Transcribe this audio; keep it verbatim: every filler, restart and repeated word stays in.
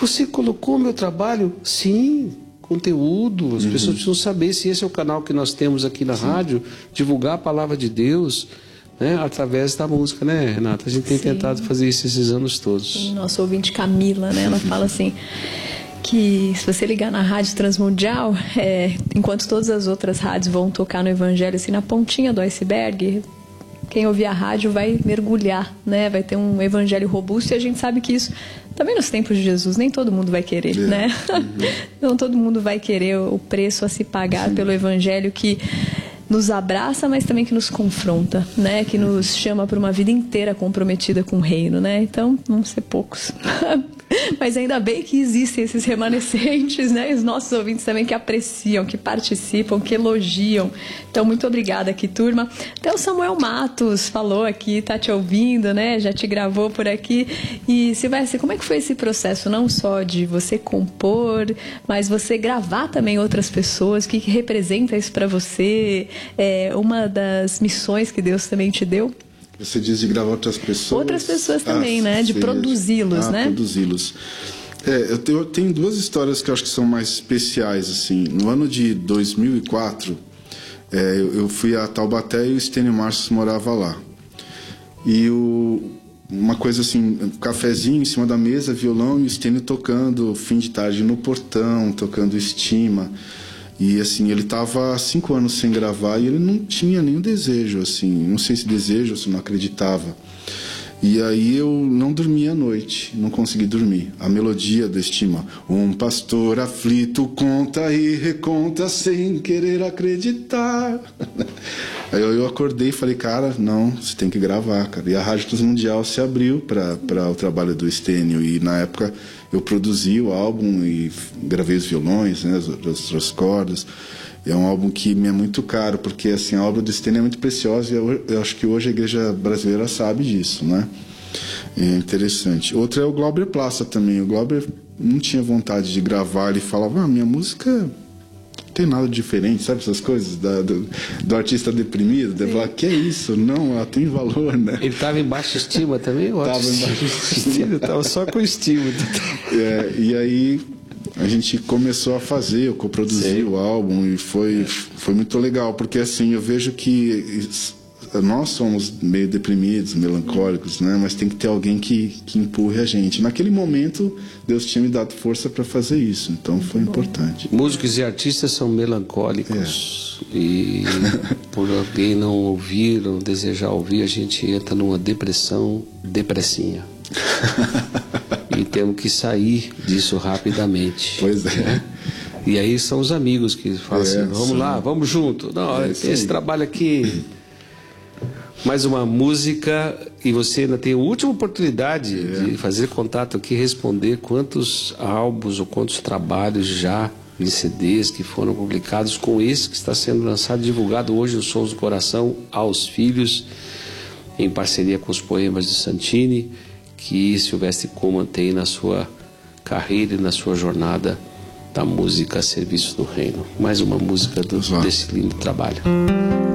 Você colocou meu trabalho? Sim, conteúdo. As uhum. pessoas precisam saber se esse é o canal que nós temos aqui na Sim. rádio, divulgar a palavra de Deus, né, através da música, né, Renata? A gente tem Sim. tentado fazer isso esses anos todos. Sim, nossa ouvinte Camila, né, ela fala assim, que se você ligar na Rádio Transmundial, é, enquanto todas as outras rádios vão tocar no Evangelho, assim, na pontinha do iceberg, quem ouvir a rádio vai mergulhar, né? Vai ter um evangelho robusto, e a gente sabe que isso, também nos tempos de Jesus, nem todo mundo vai querer, é. né? Uhum. Não todo mundo vai querer o preço a se pagar Sim. pelo evangelho que nos abraça, mas também que nos confronta, né? Que nos chama para uma vida inteira comprometida com o reino, né? Então, vamos ser poucos. Mas ainda bem que existem esses remanescentes, né? E os nossos ouvintes também que apreciam, que participam, que elogiam. Então, muito obrigada aqui, turma. Até o Samuel Matos falou aqui, tá te ouvindo, né? Já te gravou por aqui. E, Silvestre, como é que foi esse processo? Não só de você compor, mas você gravar também outras pessoas. O que, que representa isso para você? É uma das missões que Deus também te deu? Você diz de gravar outras pessoas? Outras pessoas também, ah, né? De produzi-los, ah, né? produzi-los. É, eu tenho, eu tenho duas histórias que eu acho que são mais especiais, assim. No ano de dois mil e quatro, é, eu, eu fui a Taubaté e o Estênio Marços morava lá. E o, uma coisa assim, um cafezinho em cima da mesa, violão e o Estênio tocando fim de tarde no portão, tocando Estima. E assim, ele estava há cinco anos sem gravar e ele não tinha nenhum desejo, assim, não sei se desejo ou se não acreditava. E aí eu não dormia à noite, não consegui dormir. A melodia do Estima, um pastor aflito conta e reconta sem querer acreditar. Aí eu acordei e falei, cara, não, você tem que gravar, cara. E a Rádio Transmundial se abriu para o trabalho do Estênio e na época eu produzi o álbum e gravei os violões, né, as outras cordas. É um álbum que me é muito caro, porque assim, a obra do Estênio é muito preciosa e eu, eu acho que hoje a igreja brasileira sabe disso, né? É interessante. Outro é o Glauber Plaça também. O Glauber não tinha vontade de gravar, ele falava, ah, minha música não tem nada diferente, sabe essas coisas da, do, do artista deprimido, de falar, que é isso? Não, ela tem valor, né? Ele estava em baixa estima também? Estava em baixa estima. Estava só com estima. É, e aí a gente começou a fazer, eu coproduzi o álbum e foi, foi muito legal, porque assim, eu vejo que nós somos meio deprimidos, melancólicos, né? Mas tem que ter alguém que, que empurre a gente. Naquele momento, Deus tinha me dado força para fazer isso, então foi importante. Músicos e artistas são melancólicos é. E por alguém não ouvir, não desejar ouvir, a gente entra numa depressão, depressinha. E temos que sair disso rapidamente. Pois é. Né? E aí são os amigos que falam é, assim, vamos sim. lá, vamos junto. Não, é, tem esse trabalho aqui. Mais uma música e você ainda tem a última oportunidade é. de fazer contato aqui, responder quantos álbuns ou quantos trabalhos já em C Ds que foram publicados com esse que está sendo lançado e divulgado hoje no Sons do Coração aos Filhos, em parceria com os Poemas de Santini, que Silvestre Kuhlmann tem na sua carreira e na sua jornada da música a serviço do reino. Mais uma música do, desse lindo trabalho.